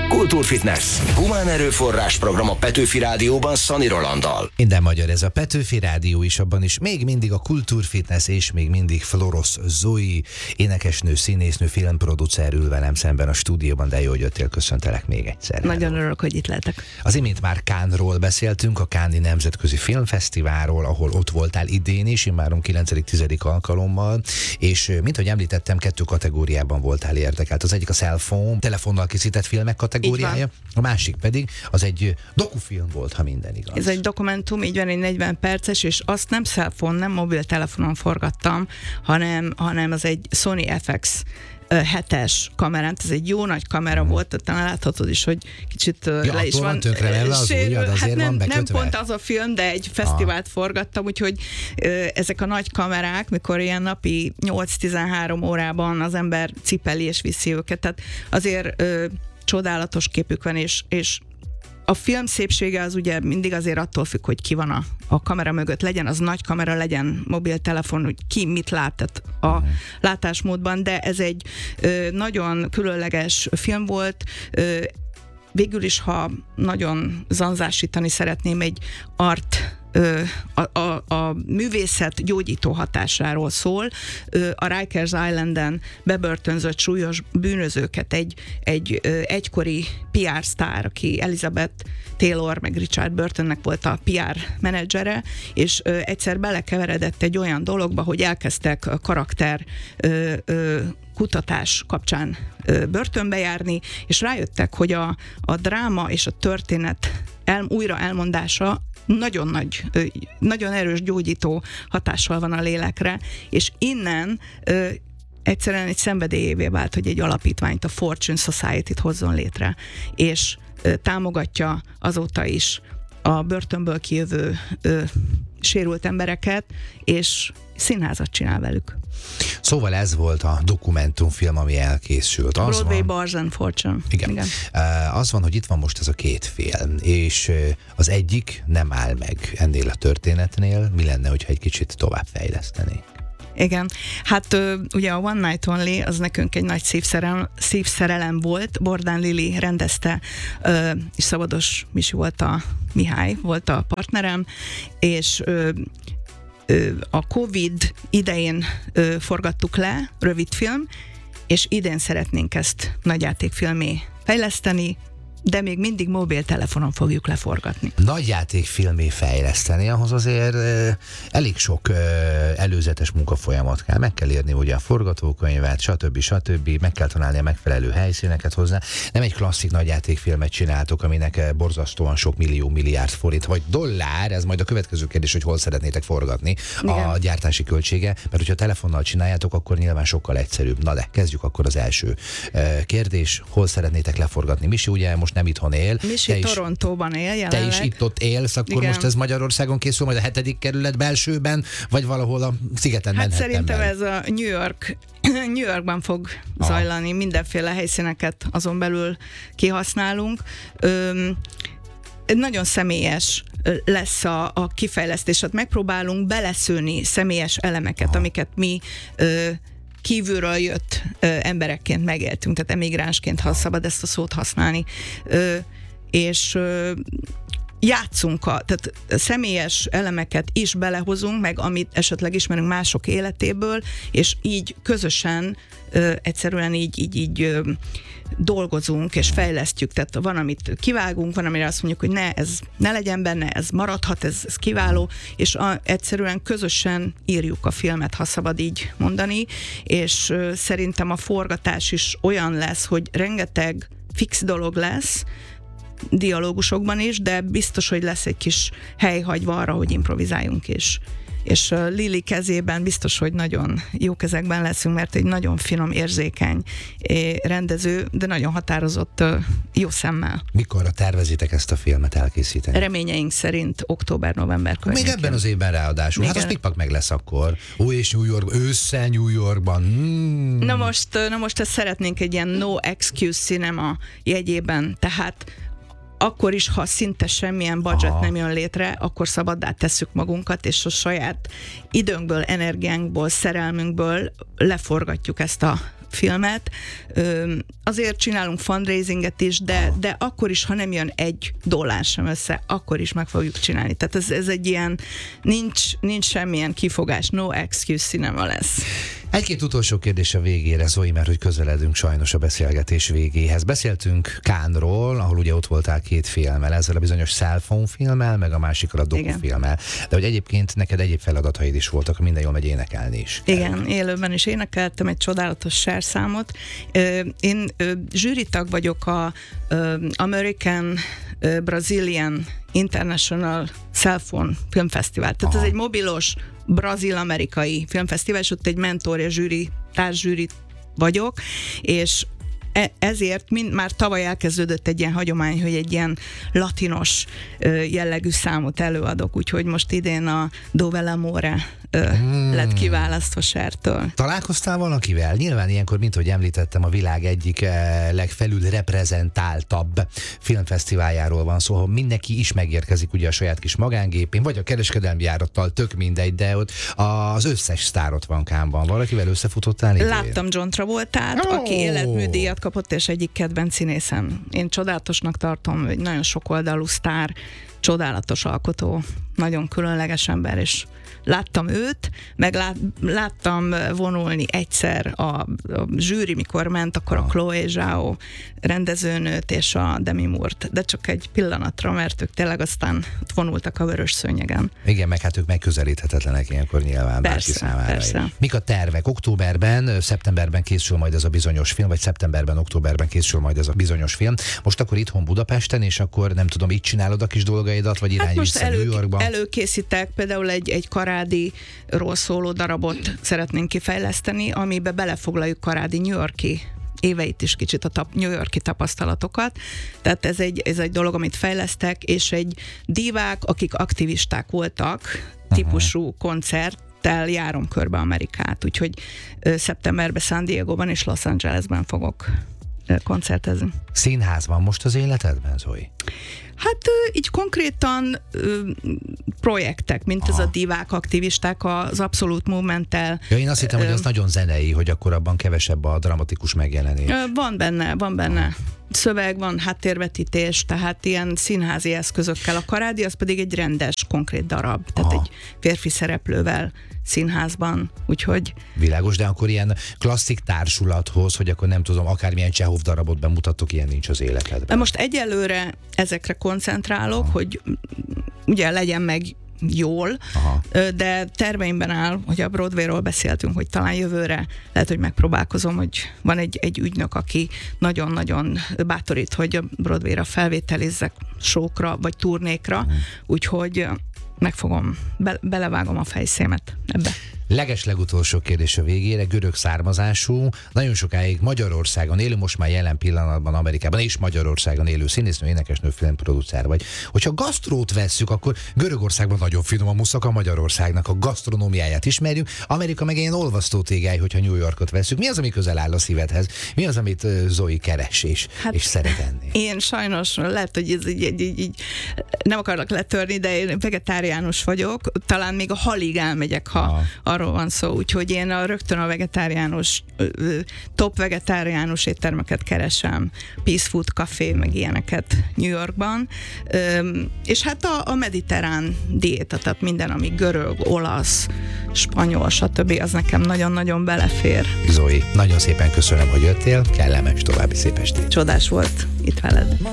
Kultúrfitness. Humán erőforrás program a Petőfi Rádióban Szani Rolanddal. Minden magyar, ez a Petőfi Rádió is, abban is még mindig a Kultúrfitness és még mindig Florosz Zoe, énekesnő, színésznő, filmproducer ül velem szemben a stúdióban, de jó, hogy jöttél, köszöntelek még egyszer. Nagyon örülök, hogy itt lehetek. Az imént már Cannesról beszéltünk, a Cannes-i Nemzetközi Filmfesztiválról, ahol ott voltál idén is, immáron 9.-10. alkalommal, és mint hogy említettem, 2 kategóriában voltál érdekelt. Az egyik a cell phone, telefonnal készített filmek kategóriája, a másik pedig az egy dokufilm volt, ha minden igaz. Ez egy dokumentum, így van, egy 40 perces, és azt nem cellphone, nem mobiltelefonon forgattam, hanem az egy Sony FX 7-es kamerán, ez egy jó nagy kamera volt, talán láthatod is, hogy kicsit le is van tönkre az ujjad, azért nem, van bekötve. nem pont az a film, de egy fesztivált forgattam, úgyhogy ezek a nagy kamerák, mikor ilyen napi 8-13 órában az ember cipeli és viszi őket, tehát azért csodálatos képük van, és a film szépsége az ugye mindig azért attól függ, hogy ki van a kamera mögött, legyen az nagy kamera, legyen mobiltelefon, hogy ki mit lát, tehát a látásmódban, de ez egy nagyon különleges film volt. Végül is, ha nagyon zanzásítani szeretném, egy a művészet gyógyító hatásáról szól. A Rikers Islanden bebörtönzött súlyos bűnözőket egy egykori PR sztár, aki Elizabeth Taylor, meg Richard Burtonnek volt a PR menedzsere, és egyszer belekeveredett egy olyan dologba, hogy elkezdtek a karakter kutatás kapcsán börtönbe járni, és rájöttek, hogy a dráma és a történet újra elmondása nagyon erős gyógyító hatással van a lélekre, és innen egyszerűen egy szenvedélyévé vált, hogy egy alapítványt, a Fortune Society-t hozzon létre, és támogatja azóta is a börtönből kijövő sérült embereket, és színházat csinál velük. Szóval ez volt a dokumentumfilm, ami elkészült. Broadway, Bars and Fortune. Igen. Az van, hogy itt van most ez a 2 film, és az egyik nem áll meg ennél a történetnél. Mi lenne, hogyha egy kicsit tovább fejlesztenénk? Igen, hát ugye a One Night Only az nekünk egy nagy szívszerelem volt, Bordán Lili rendezte, és Szabados Misi volt Mihály volt a partnerem, és a Covid idején forgattuk le, rövidfilm, és idén szeretnénk ezt nagyjátékfilmé fejleszteni, de még mindig mobiltelefonon fogjuk leforgatni. Nagyjátékfilmé fejleszteni, ahhoz azért elég sok előzetes munkafolyamat kell. Meg kell írni ugye a forgatókönyvet, stb. Meg kell találni a megfelelő helyszíneket hozzá. Nem egy klasszik nagyjátékfilmet csináltok, aminek borzasztóan sok millió, milliárd forint, vagy dollár, ez majd a következő kérdés, hogy hol szeretnétek forgatni. Igen. A gyártási költsége, mert hogyha telefonnal csináljátok, akkor nyilván sokkal egyszerűbb. Na de kezdjük akkor az első kérdés, hol szeretnétek leforgatni. Misi ugye most nem itthon él. Misi Torontóban él jelenleg. Te is itt-ott élsz, akkor igen. Most ez Magyarországon készül, majd a 7. kerület belsőben, vagy valahol a szigeten Manhattanben? Hát szerintem ez a New Yorkban fog zajlani, mindenféle helyszíneket azon belül kihasználunk. Nagyon személyes lesz a kifejlesztés, hát megpróbálunk beleszőni személyes elemeket, amiket mi kívülről jött emberekként megéltünk, tehát emigránsként, ha szabad ezt a szót használni, és játszunk, tehát személyes elemeket is belehozunk, meg amit esetleg ismerünk mások életéből, és így közösen egyszerűen így dolgozunk és fejlesztjük, tehát van, amit kivágunk, van, amire azt mondjuk, hogy ez ne legyen benne, ez maradhat, ez kiváló, és egyszerűen közösen írjuk a filmet, ha szabad így mondani, és szerintem a forgatás is olyan lesz, hogy rengeteg fix dolog lesz, dialógusokban is, de biztos, hogy lesz egy kis hely hagyva arra, hogy improvizáljunk is. És Lili kezében biztos, hogy nagyon jó kezekben leszünk, mert egy nagyon finom, érzékeny rendező, de nagyon határozott jó szemmel. Mikorra tervezitek ezt a filmet elkészíteni? Reményeink szerint október-november környékén. Még ebben az évben ráadásul. Hát az pikpak meg lesz akkor. És New York, ősszel New Yorkban. Na most ezt szeretnénk egy ilyen no excuse cinema jegyében, tehát akkor is, ha szinte semmilyen budget nem jön létre, akkor szabaddá tesszük magunkat, és a saját időnkből, energiánkból, szerelmünkből leforgatjuk ezt a filmet. Azért csinálunk fundraisinget is, de akkor is, ha nem jön $1 sem össze, akkor is meg fogjuk csinálni. Tehát ez egy ilyen, nincs semmilyen kifogás, no excuse cinema lesz. Egy-két utolsó kérdés a végére, Zoe, mert hogy közeledünk sajnos a beszélgetés végéhez. Beszéltünk Cannesról, ahol ugye ott voltál 2 filmmel, ezzel a bizonyos cell phone filmmel, meg a másikkal a dokufilmmel. De hogy egyébként neked egyéb feladataid is voltak, minden jól megy énekelni is. Igen, élőben is énekeltem egy csodálatos serszámot. Én zsűritag vagyok a American Brazilian International Cell Phone Filmfesztivál. Tehát ez egy mobilos brazil-amerikai filmfesztivál, és ott egy mentor és társzsűri vagyok, és ezért már tavaly elkezdődött egy ilyen hagyomány, hogy egy ilyen latinos jellegű számot előadok, úgyhogy most idén a Dove l'amore lett kiválasztva Chertől. Találkoztál valakivel? Nyilván ilyenkor, mint hogy említettem, a világ egyik legfelül reprezentáltabb filmfesztiváljáról van szó, ahol mindenki is megérkezik ugye a saját kis magángépén, vagy a kereskedelmi járattal, tök mindegy, de ott az összes sztár ott van Cannesban. Valakivel összefutottál idén? Láttam John Travoltát, aki életműdíjat kapott, és egyik kedvenc színészem. Én csodálatosnak tartom, hogy nagyon sokoldalú sztár, csodálatos alkotó, nagyon különleges ember, és láttam őt, meg láttam vonulni egyszer a zsűri, mikor ment, akkor a Chloe Zhao rendezőnőt és a Demi Moore-t, de csak egy pillanatra, mert ők tényleg aztán vonultak a vörös szőnyegen. Igen, meg hát ők megközelíthetetlenek ilyenkor nyilván bárki számára. Persze. Mik a tervek? Októberben, szeptemberben készül majd ez a bizonyos film, vagy szeptemberben, októberben készül majd ez a bizonyos film. Most akkor itthon Budapesten, és akkor nem tudom, itt csinálod a kis dolgaidat, vagy irányulsz vissza New Yorkba? Előkészítek például egy Karádiról szóló darabot szeretnénk kifejleszteni, amiben belefoglaljuk Karádi New York-i éveit is, kicsit a New York-i tapasztalatokat. Tehát ez egy dolog, amit fejlesztek, és egy divák, akik aktivisták voltak, típusú koncerttel járom körbe Amerikát. Úgyhogy szeptemberben San Diegoban és Los Angelesben fogok koncertezni. Színház van most az életedben, Zoe? Hát így konkrétan projektek, mint ez a divák, aktivisták, az Abszolút Movementtel. Ja, én azt hittem, hogy az nagyon zenei, hogy akkor abban kevesebb a dramatikus megjelenés. Van benne. Szöveg van, háttérvetítés, tehát ilyen színházi eszközökkel. A Karádi az pedig egy rendes, konkrét darab, tehát egy férfi szereplővel színházban, úgyhogy... Világos, de akkor ilyen klasszik társulathoz, hogy akkor nem tudom, akármilyen Csehov darabot bemutatok, ilyen nincs az életedben. Most egyelőre ezekre koncentrálok, hogy ugye legyen meg jól, de terveimben áll, hogy a Broadwayról beszéltünk, hogy talán jövőre lehet, hogy megpróbálkozom, hogy van egy ügynök, aki nagyon-nagyon bátorít, hogy a Broadwayra felvételizzek showkra, vagy turnékra, úgyhogy belevágom a fejszémet ebbe. Legeslegutolsó kérdés a végére, görög származású, nagyon sokáig Magyarországon élő, most már jelen pillanatban Amerikában és Magyarországon élő színésznő, énekesnő, filmproducer vagy. Hogyha gasztrót vesszük, akkor Görögországban nagyon finom a muszaka, Magyarországnak a gasztronómiáját ismerjük, Amerika meg ilyen olvasztó tégály, hogyha New Yorkot vesszük. Mi az, ami közel áll a szívedhez? Mi az, amit Zoe keres és szeret enni? Én sajnos, lehet, hogy ez így nem akarok letörni, de én vegetáriánus vagyok, talán még a halig elmegyek, ha arról van szó, úgyhogy én rögtön a vegetáriánus, top vegetáriánus éttermeket keresem, Peace Food Café, meg ilyeneket New Yorkban, és hát a mediterrán diéta, tehát minden, ami görög, olasz, spanyol, stb., az nekem nagyon-nagyon belefér. Zoe, nagyon szépen köszönöm, hogy jöttél, kellemes további szép estét. Csodás volt itt veled.